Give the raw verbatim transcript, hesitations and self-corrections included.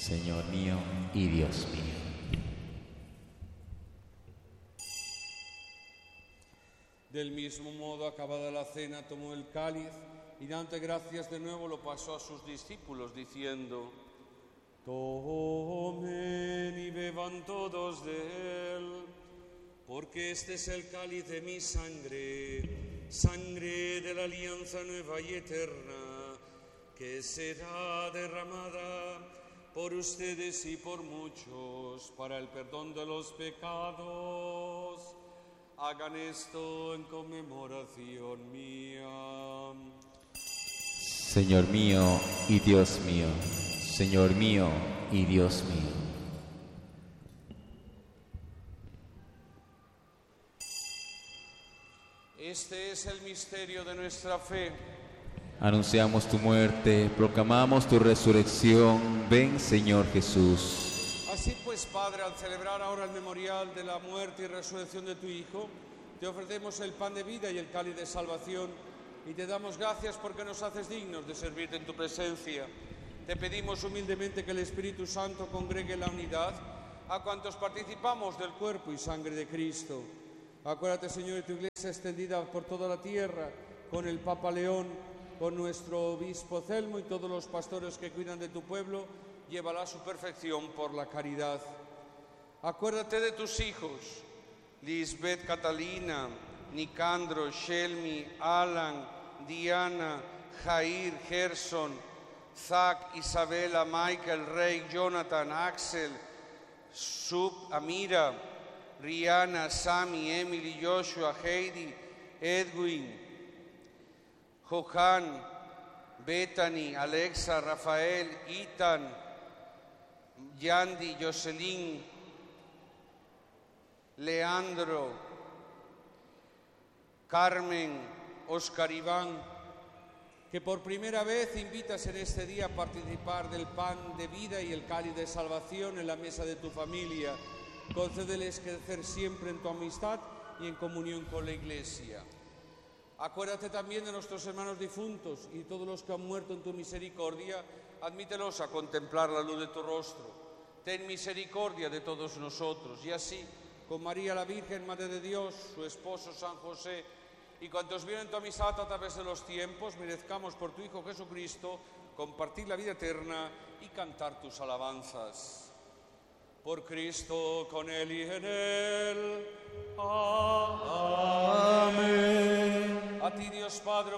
Señor mío y Dios mío. Del mismo modo, acabada la cena, tomó el cáliz y dando gracias de nuevo lo pasó a sus discípulos, diciendo: Tomen y beban todos de él, porque este es el cáliz de mi sangre, sangre de la alianza nueva y eterna, que será derramada por ustedes y por muchos para el perdón de los pecados. Hagan esto en conmemoración mía. Señor mío y Dios mío, Señor mío y Dios mío. Este es el misterio de nuestra fe. Anunciamos tu muerte, proclamamos tu resurrección. Ven, Señor Jesús. Así pues, Padre, al celebrar ahora el memorial de la muerte y resurrección de tu Hijo, te ofrecemos el pan de vida y el cáliz de salvación, y te damos gracias porque nos haces dignos de servirte en tu presencia. Te pedimos humildemente que el Espíritu Santo congregue la unidad a cuantos participamos del cuerpo y sangre de Cristo. Acuérdate, Señor, de tu Iglesia extendida por toda la tierra, con el Papa León, con nuestro obispo Celmo y todos los pastores que cuidan de tu pueblo. Llévala a su perfección por la caridad. Acuérdate de tus hijos, Lisbeth, Catalina, Nicandro, Shelmy, Alan, Diana, Jair, Gerson, Zach, Isabela, Michael, Rey, Jonathan, Axel, Sub, Amira, Rihanna, Sammy, Emily, Joshua, Heidi, Edwin, Johan, Bethany, Alexa, Rafael, Ethan, Yandy, Jocelyn, Leandro, Carmen, Oscar Iván, que por primera vez invitas en este día a participar del pan de vida y el cáliz de salvación en la mesa de tu familia. Concédeles crecer siempre en tu amistad y en comunión con la Iglesia. Acuérdate también de nuestros hermanos difuntos y todos los que han muerto en tu misericordia. Admítelos a contemplar la luz de tu rostro. Ten misericordia de todos nosotros, y así, con María la Virgen, Madre de Dios, su esposo San José, y cuantos vienen tu amistad a través de los tiempos, merezcamos por tu Hijo Jesucristo compartir la vida eterna y cantar tus alabanzas. Por Cristo, con Él y en Él. Amén. A ti, Dios Padre